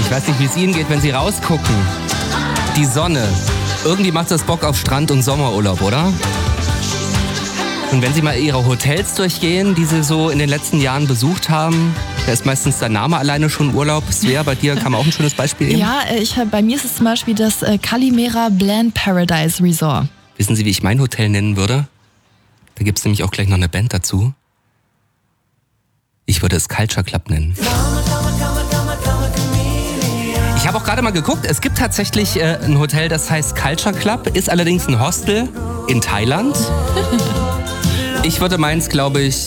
Ich weiß nicht, wie es Ihnen geht, wenn Sie rausgucken. Die Sonne. Irgendwie macht das Bock auf Strand und Sommerurlaub, oder? Und wenn Sie mal Ihre Hotels durchgehen, die Sie so in den letzten Jahren besucht haben, da ist meistens der Name alleine schon Urlaub. Svea, bei dir kann man auch ein schönes Beispiel geben. Ja, bei mir ist es zum Beispiel das Calimera Bland Paradise Resort. Wissen Sie, wie ich mein Hotel nennen würde? Da gibt es nämlich auch gleich noch eine Band dazu. Ich würde es Culture Club nennen. Ich habe auch gerade mal geguckt, es gibt tatsächlich ein Hotel, das heißt Culture Club, ist allerdings ein Hostel in Thailand. Ich würde meins, glaube ich,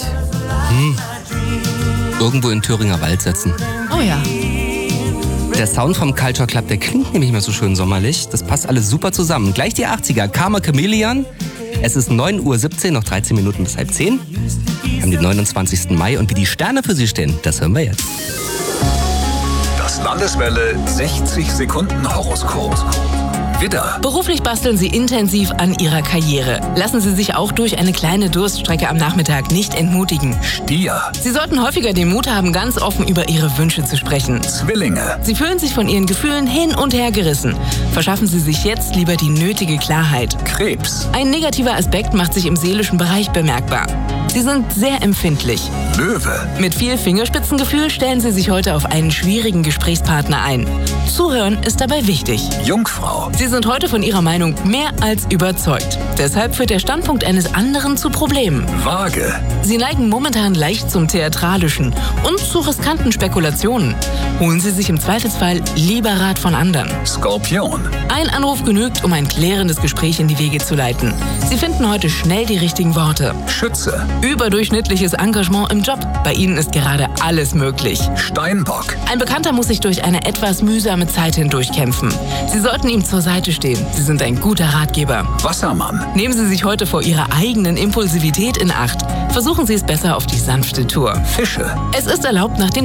irgendwo in Thüringer Wald setzen. Oh ja. Der Sound vom Culture Club, der klingt nämlich mal so schön sommerlich. Das passt alles super zusammen. Gleich die 80er, Karma Chameleon. Es ist 9:17 Uhr, noch 13 Minuten bis 9:30. Wir haben den 29. Mai und wie die Sterne für Sie stehen, das hören wir jetzt. Das Landeswelle 60 Sekunden Horoskop. Widder. Beruflich basteln Sie intensiv an Ihrer Karriere. Lassen Sie sich auch durch eine kleine Durststrecke am Nachmittag nicht entmutigen. Stier. Sie sollten häufiger den Mut haben, ganz offen über Ihre Wünsche zu sprechen. Zwillinge. Sie fühlen sich von Ihren Gefühlen hin und her gerissen. Verschaffen Sie sich jetzt lieber die nötige Klarheit. Krebs. Ein negativer Aspekt macht sich im seelischen Bereich bemerkbar. Sie sind sehr empfindlich. Löwe. Mit viel Fingerspitzengefühl stellen Sie sich heute auf einen schwierigen Gesprächspartner ein. Zuhören ist dabei wichtig. Jungfrau. Sie sind heute von Ihrer Meinung mehr als überzeugt. Deshalb führt der Standpunkt eines anderen zu Problemen. Waage. Sie neigen momentan leicht zum Theatralischen und zu riskanten Spekulationen. Holen Sie sich im Zweifelsfall lieber Rat von anderen. Skorpion. Ein Anruf genügt, um ein klärendes Gespräch in die Wege zu leiten. Sie finden heute schnell die richtigen Worte. Schütze. Überdurchschnittliches Engagement im Job. Bei Ihnen ist gerade alles möglich. Steinbock. Ein Bekannter muss sich durch eine etwas mühsame Zeit hindurchkämpfen. Sie sollten ihm zur Seite stehen. Sie sind ein guter Ratgeber. Wassermann. Nehmen Sie sich heute vor Ihrer eigenen Impulsivität in Acht. Versuchen Sie es besser auf die sanfte Tour. Fische. Es ist erlaubt, nach den